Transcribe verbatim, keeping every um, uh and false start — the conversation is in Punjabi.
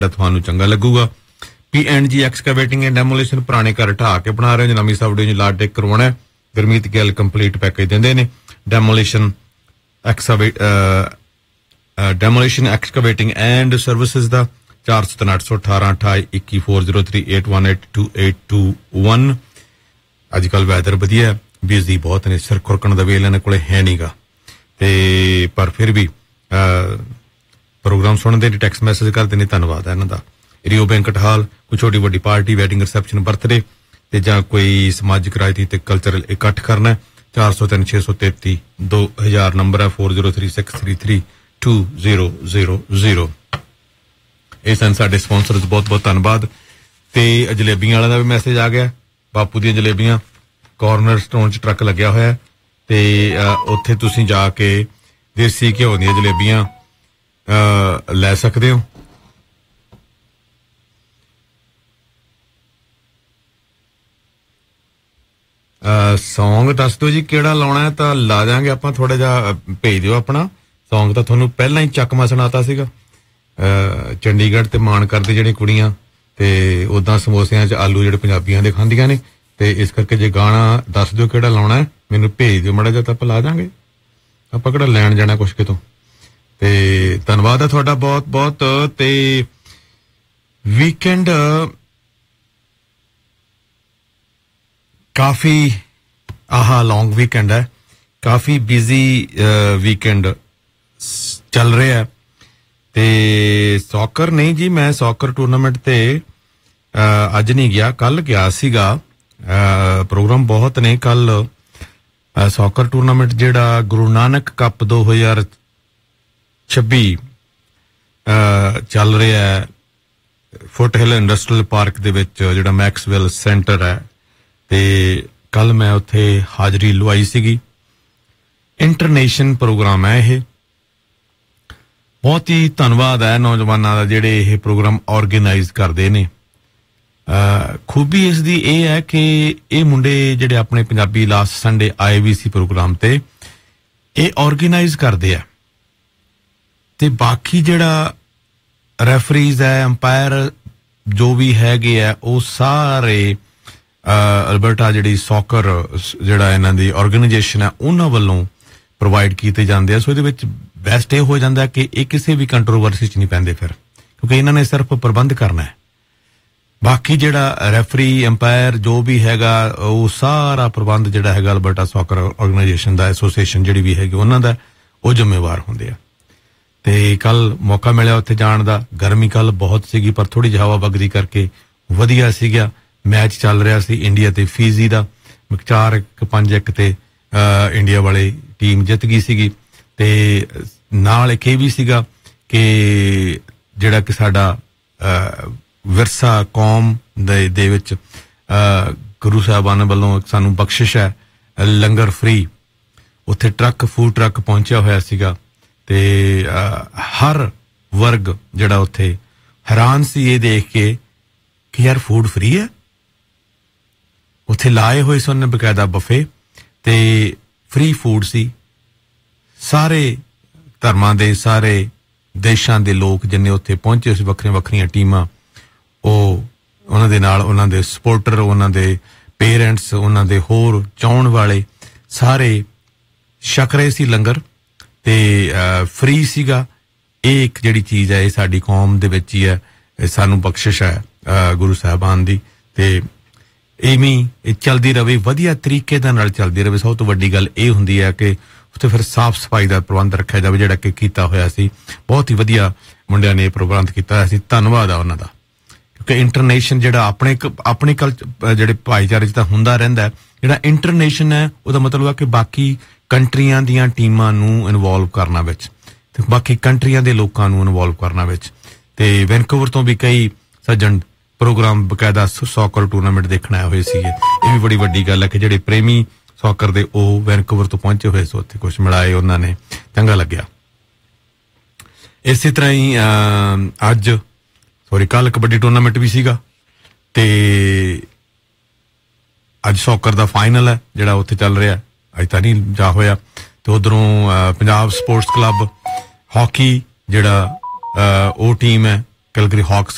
ਤੁਹਾਨੂੰ ਚੰਗਾ ਲੱਗੂਗਾ। ਪੀ ਐਂਡ ਜੀ ਐਕਸਕੇਵੇਟਿੰਗ ਐਂਡ ਡੈਮੋਲੀਸ਼ਨ ਪੁਰਾਣੇ ਘਰ ਢਾ ਕੇ ਬਣਾ ਰਹੇ ਨਵੀਂ ਸਾਈਡ ਨੂੰ ਲਾਟ ਟੇਕ ਕਰਵਾਉਣਾ। ਗੁਰਮੀਤ ਗਿੱਲ ਕੰਪਲੀਟ ਪੈਕੇਜ ਦਿੰਦੇ ਨੇ। Demolition ਐਕਸਕੇਵੇਟ demolition excavating and services ਦਾ ਚਾਰ ਸੌ ਤਿੰਨ ਅੱਠ ਸੌ ਅਠਾਰਾਂ ਅਠਾਈ ਇੱਕੀ four zero three eight one eight two eight two one। ਅੱਜ ਕੱਲ ਵੈਦਰ ਵਧੀਆ, ਬਿਜ਼ੀ ਬਹੁਤ ਨੇ, ਸਿਰ ਖੁਰਕਣ ਦਾ ਵੇਲ ਇਹਨਾਂ ਕੋਲੇ ਹੈ ਨਹੀਂਗਾ ਤੇ ਪਰ ਫਿਰ ਵੀ ਪ੍ਰੋਗਰਾਮ ਸੁਣਦੇ ਨੇ, ਟੈਕਸਟ ਮੈਸੇਜ ਕਰਦੇ ਨੇ, ਧੰਨਵਾਦ ਹੈ ਇਹਨਾਂ ਦਾ। ਰੀਓ ਬੈਂਕਟ ਹਾਲ ਕੋਈ ਛੋਟੀ ਵੱਡੀ ਪਾਰਟੀ, ਵੈਡਿੰਗ ਰਿਸੈਪਸ਼ਨ, ਬਰਥਡੇ ਤੇ ਜਾਂ ਕੋਈ ਸਮਾਜਿਕ ਰਾਜਨੀਤੀ ਤੇ ਕਲਚਰਲ ਇਕੱਠ ਕਰਨਾ ਚਾਰ ਸੌ ਤਿੰਨ ਛੇ ਸੌ ਤੇਤੀ ਦੋ ਹਜ਼ਾਰ ਨੰਬਰ ਹੈ four zero three six three three two zero zero zero। ਇਹ ਸਨ ਸਾਡੇ ਸਪਾਂਸਰਸ, ਬਹੁਤ ਬਹੁਤ ਧੰਨਵਾਦ। ਤੇ ਜਲੇਬੀਆਂ ਵਾਲਾ ਦਾ ਵੀ ਮੈਸੇਜ ਆ ਗਿਆ। ਬਾਪੂ ਦੀਆਂ ਜਲੇਬੀਆਂ ਕਾਰਨਰ ਸਟੋਨ 'ਚ ਟਰੱਕ ਲੱਗਿਆ ਹੋਇਆ ਤੇ ਉੱਥੇ ਤੁਸੀਂ ਜਾ ਕੇ ਦੇਸੀ ਘਿਓ ਦੀਆਂ ਜਲੇਬੀਆਂ ਲੈ ਸਕਦੇ ਹੋ। ਸੌਂਗ ਦੱਸ ਦਿਓ ਜੀ ਕਿਹੜਾ ਲਾਉਣਾ ਹੈ ਤਾਂ ਲਾ ਦਿਆਂਗੇ ਆਪਾਂ। ਥੋੜਾ ਜਿਹਾ ਭੇਜ ਦਿਓ ਆਪਣਾ ਸੌਂਗ। ਤਾਂ ਤੁਹਾਨੂੰ ਪਹਿਲਾਂ ਹੀ ਚੱਕਮਾ ਸੁਣਾਤਾ ਸੀਗਾ। ਚੰਡੀਗੜ੍ਹ ਤੇ ਮਾਣ ਕਰਦੇ ਜਿਹੜੀਆਂ ਕੁੜੀਆਂ ਤੇ ਉਦਾਂ ਸਮੋਸਿਆਂ 'ਚ ਆਲੂ ਜਿਹੜੇ ਪੰਜਾਬੀਆਂ ਦੇ ਖਾਂਦੀਆਂ ਨੇ ਤੇ ਇਸ ਕਰਕੇ ਜੇ ਗਾਣਾ ਦੱਸ ਦਿਓ ਕਿਹੜਾ ਲਾਉਣਾ ਹੈ ਮੈਨੂੰ ਭੇਜ ਦਿਓ ਮਾੜਾ ਜਿਹਾ ਤਾਂ ਆਪਾਂ ਲਾ ਦਾਂਗੇ। ਆਪਾਂ ਕਿਹੜਾ ਲੈਣ ਜਾਣਾ ਕੁਛ ਕਿਤੋਂ। ਤੇ ਧੰਨਵਾਦ ਹੈ ਤੁਹਾਡਾ ਬਹੁਤ ਬਹੁਤ। ਤੇ ਵੀਕਐਂਡ ਕਾਫੀ ਆਹ ਲੌਂਗ ਵੀਕਐਂਡ ਹੈ, ਕਾਫੀ ਬਿਜ਼ੀ ਵੀਕਐਂਡ ਚੱਲ ਰਿਹਾ ਤੇ ਸੌਕਰ ਨਹੀਂ ਜੀ, ਮੈਂ ਸੌਕਰ ਟੂਰਨਾਮੈਂਟ ਤੇ ਅੱਜ ਨਹੀਂ ਗਿਆ, ਕੱਲ ਗਿਆ ਸੀਗਾ। ਪ੍ਰੋਗਰਾਮ ਬਹੁਤ ਨੇ ਕੱਲ। ਸੌਕਰ ਟੂਰਨਾਮੈਂਟ ਜਿਹੜਾ ਗੁਰੂ ਨਾਨਕ ਕੱਪ ਦੋ ਹਜ਼ਾਰ ਛੱਬੀ ਚੱਲ ਰਿਹਾ ਫੁੱਟ ਹਿੱਲ ਇੰਡਸਟਰੀਅਲ ਪਾਰਕ ਦੇ ਵਿੱਚ, ਜਿਹੜਾ ਮੈਕਸਵੈਲ ਸੈਂਟਰ ਹੈ। ਤੇ ਕੱਲ ਮੈਂ ਉੱਥੇ ਹਾਜ਼ਰੀ ਲਵਾਈ ਸੀਗੀ। ਇੰਟਰਨੈਸ਼ਨਲ ਪ੍ਰੋਗਰਾਮ ਹੈ ਇਹ। ਬਹੁਤ ਹੀ ਧੰਨਵਾਦ ਹੈ ਨੌਜਵਾਨਾਂ ਦਾ ਜਿਹੜੇ ਇਹ ਪ੍ਰੋਗਰਾਮ ਆਰਗੇਨਾਈਜ਼ ਕਰਦੇ ਨੇ। ਖੂਬੀ ਇਸ ਦੀ ਇਹ ਹੈ ਕਿ ਇਹ ਮੁੰਡੇ ਜਿਹੜੇ ਆਪਣੇ ਪੰਜਾਬੀ ਲਾਸਟ ਸੰਡੇ ਆਏ ਵੀ ਸੀ ਪ੍ਰੋਗਰਾਮ ਤੇ, ਇਹ ਆਰਗੇਨਾਈਜ਼ ਕਰਦੇ ਆ ਤੇ ਬਾਕੀ ਜਿਹੜਾ ਰੈਫਰੀਜ਼ ਹੈ, ਅੰਪਾਇਰ ਜੋ ਵੀ ਹੈਗੇ ਆ, ਉਹ ਸਾਰੇ ਅਲਬਰਟਾ ਜਿਹੜੀ ਸੌਕਰ ਜਿਹੜਾ ਇਹਨਾਂ ਦੀ ਆਰਗੇਨਾਈਜੇਸ਼ਨ ਹੈ ਉਹਨਾਂ ਵੱਲੋਂ ਪ੍ਰੋਵਾਈਡ ਕੀਤੇ ਜਾਂਦੇ ਆ। ਸੋ ਇਹਦੇ ਵਿੱਚ ਬੈਸਟ ਇਹ ਹੋ ਜਾਂਦਾ ਕਿ ਇਹ ਕਿਸੇ ਵੀ ਕੰਟਰੋਵਰਸੀ 'ਚ ਨਹੀਂ ਪੈਂਦੇ ਫਿਰ, ਕਿਉਂਕਿ ਇਹਨਾਂ ਨੇ ਸਿਰਫ ਪ੍ਰਬੰਧ ਕਰਨਾ ਹੈ। ਬਾਕੀ ਜਿਹੜਾ ਰੈਫਰੀ ਅੰਪਾਇਰ ਜੋ ਵੀ ਹੈਗਾ ਉਹ ਸਾਰਾ ਪ੍ਰਬੰਧ ਜਿਹੜਾ ਹੈਗਾ ਅਲਬਰਟਾ ਸੌਕਰ ਆਰਗੇਨਾਈਜੇਸ਼ਨ ਦਾ, ਐਸੋਸੀਏਸ਼ਨ ਜਿਹੜੀ ਵੀ ਹੈਗੀ ਉਹਨਾਂ ਦਾ, ਉਹ ਜ਼ਿੰਮੇਵਾਰ ਹੁੰਦੇ ਆ। ਤੇ ਕੱਲ ਮੌਕਾ ਮਿਲਿਆ ਉੱਥੇ ਜਾਣ ਦਾ। ਗਰਮੀ ਕੱਲ ਬਹੁਤ ਸੀਗੀ ਪਰ ਥੋੜੀ ਜਿਹੀ ਹਵਾ ਵਗਦੀ ਕਰਕੇ ਵਧੀਆ ਸੀਗਾ। ਮੈਚ ਚੱਲ ਰਿਹਾ ਸੀ ਇੰਡੀਆ ਤੇ ਫੀਜੀ ਦਾ, ਚਾਰ ਇੱਕ ਪੰਜ ਇੱਕ ਤੇ ਇੰਡੀਆ ਵਾਲੀ ਟੀਮ ਜਿੱਤ ਗਈ ਸੀਗੀ। ਤੇ ਨਾਲ ਇੱਕ ਇਹ ਵੀ ਸੀਗਾ ਕਿ ਜਿਹੜਾ ਕਿ ਸਾਡਾ ਵਿਰਸਾ ਕੌਮ ਦੇ ਦੇ ਵਿੱਚ ਗੁਰੂ ਸਾਹਿਬਾਨ ਵੱਲੋਂ ਸਾਨੂੰ ਬਖਸ਼ਿਸ਼ ਹੈ ਲੰਗਰ ਫ੍ਰੀ। ਉੱਥੇ ਟਰੱਕ ਫੂਡ ਟਰੱਕ ਪਹੁੰਚਿਆ ਹੋਇਆ ਸੀਗਾ ਤੇ ਹਰ ਵਰਗ ਜਿਹੜਾ ਉੱਥੇ ਹੈਰਾਨ ਸੀ ਇਹ ਦੇਖ ਕੇ ਕਿ ਯਾਰ ਫੂਡ ਫ੍ਰੀ ਹੈ। ਉੱਥੇ ਲਾਏ ਹੋਏ ਸਨ ਬਕਾਇਦਾ ਬਫੇ ਤੇ ਫ੍ਰੀ ਫੂਡ ਸੀ। ਸਾਰੇ ਧਰਮਾਂ ਦੇ, ਸਾਰੇ ਦੇਸ਼ਾਂ ਦੇ ਲੋਕ ਜਿੰਨੇ ਉੱਥੇ ਪਹੁੰਚੇ ਸੀ, ਵੱਖਰੀਆਂ ਵੱਖਰੀਆਂ ਟੀਮਾਂ, ਉਹ ਉਹਨਾਂ ਦੇ ਨਾਲ ਉਹਨਾਂ ਦੇ ਸਪੋਰਟਰ, ਉਹਨਾਂ ਦੇ ਪੇਰੈਂਟਸ, ਉਹਨਾਂ ਦੇ ਹੋਰ ਚਾਹੁਣ ਵਾਲੇ ਸਾਰੇ ਛਕ ਰਹੇ ਸੀ ਲੰਗਰ ਤੇ ਫ੍ਰੀ ਸੀਗਾ। ਇਹ ਇੱਕ ਜਿਹੜੀ ਚੀਜ਼ ਹੈ ਇਹ ਸਾਡੀ ਕੌਮ ਦੇ ਵਿੱਚ ਹੀ ਹੈ, ਸਾਨੂੰ ਬਖਸ਼ਿਸ਼ ਹੈ ਗੁਰੂ ਸਾਹਿਬਾਨ ਦੀ। ਤੇ ਇਵੇਂ ਇਹ ਚੱਲਦੀ ਰਹੇ, ਵਧੀਆ ਤਰੀਕੇ ਦੇ ਨਾਲ ਚੱਲਦੀ ਰਹੇ। ਸਭ ਤੋਂ ਵੱਡੀ ਗੱਲ ਇਹ ਹੁੰਦੀ ਹੈ ਕਿ ਉੱਥੇ ਫਿਰ ਸਾਫ਼ ਸਫਾਈ ਦਾ ਪ੍ਰਬੰਧ ਰੱਖਿਆ ਜਾਵੇ, ਜਿਹੜਾ ਕਿ ਕੀਤਾ ਹੋਇਆ ਸੀ। ਬਹੁਤ ਹੀ ਵਧੀਆ ਮੁੰਡਿਆਂ ਨੇ ਇਹ ਪ੍ਰਬੰਧ ਕੀਤਾ ਹੋਇਆ ਸੀ, ਧੰਨਵਾਦ ਆ ਉਹਨਾਂ ਦਾ। ਕਿਉਂਕਿ ਇੰਟਰਨੈਸ਼ਨਲ ਜਿਹੜਾ ਆਪਣੇ ਆਪਣੇ ਕਲਚਰ ਜਿਹੜੇ ਭਾਈਚਾਰੇ 'ਚ ਤਾਂ ਹੁੰਦਾ ਰਹਿੰਦਾ, ਜਿਹੜਾ ਇੰਟਰਨੈਸ਼ਨਲ ਹੈ ਉਹਦਾ ਮਤਲਬ ਹੈ ਕਿ ਬਾਕੀ ਕੰਟਰੀਆਂ ਦੀਆਂ ਟੀਮਾਂ ਨੂੰ ਇਨਵੋਲਵ ਕਰਨਾ ਵਿੱਚ ਤੇ ਬਾਕੀ ਕੰਟਰੀਆਂ ਦੇ ਲੋਕਾਂ ਨੂੰ ਇਨਵੋਲਵ ਕਰਨਾ ਵਿੱਚ। ਤੇ ਵੈਨਕੂਵਰ ਤੋਂ ਵੀ ਕਈ ਸੱਜਣ ਪ੍ਰੋਗਰਾਮ ਬਕਾਇਦਾ ਸੌਕਰ ਟੂਰਨਾਮੈਂਟ ਦੇਖਣ ਆਏ ਹੋਏ ਸੀਗੇ। ਇਹ ਵੀ ਬੜੀ ਵੱਡੀ ਗੱਲ ਹੈ ਕਿ ਜਿਹੜੇ ਪ੍ਰੇਮੀ ਸੌਕਰ ਦੇ ਉਹ ਵੈਨਕੂਵਰ ਤੋਂ ਪਹੁੰਚੇ ਹੋਏ ਸੀ, ਉੱਥੇ ਕੁਛ ਮਿਲਾਏ ਉਹਨਾਂ ਨੇ, ਚੰਗਾ ਲੱਗਿਆ। ਇਸੇ ਤਰ੍ਹਾਂ ਹੀ ਅੱਜ ਸੋਰੀ ਕੱਲ ਕਬੱਡੀ ਟੂਰਨਾਮੈਂਟ ਵੀ ਸੀਗਾ ਤੇ ਅੱਜ ਸੌਕਰ ਦਾ ਫਾਈਨਲ ਹੈ ਜਿਹੜਾ ਉੱਥੇ ਚੱਲ ਰਿਹਾ। ਅੱਜ ਤਾਂ ਨਹੀਂ ਜਾ ਹੋਇਆ। ਤੇ ਉਧਰੋਂ ਪੰਜਾਬ ਸਪੋਰਟਸ ਕਲੱਬ ਹਾਕੀ ਜਿਹੜਾ ਉਹ ਟੀਮ ਹੈ ਕੈਲਗਰੀ ਹਾਕਸ